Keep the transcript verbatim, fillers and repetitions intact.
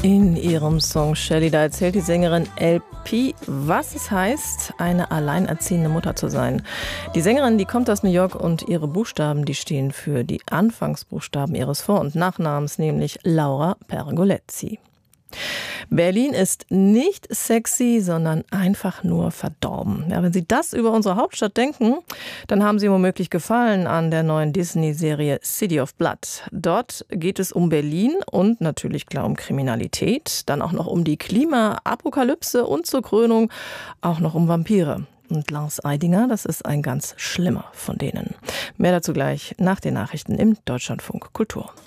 In ihrem Song Shelly, da erzählt die Sängerin L P, was es heißt, eine alleinerziehende Mutter zu sein. Die Sängerin, die kommt aus New York und ihre Buchstaben, die stehen für die Anfangsbuchstaben ihres Vor- und Nachnamens, nämlich Laura Pergolezzi. Berlin ist nicht sexy, sondern einfach nur verdorben. Ja, wenn Sie das über unsere Hauptstadt denken, dann haben Sie womöglich Gefallen an der neuen Disney-Serie City of Blood. Dort geht es um Berlin und natürlich klar um Kriminalität, dann auch noch um die Klimaapokalypse und zur Krönung auch noch um Vampire. Und Lars Eidinger, das ist ein ganz schlimmer von denen. Mehr dazu gleich nach den Nachrichten im Deutschlandfunk Kultur.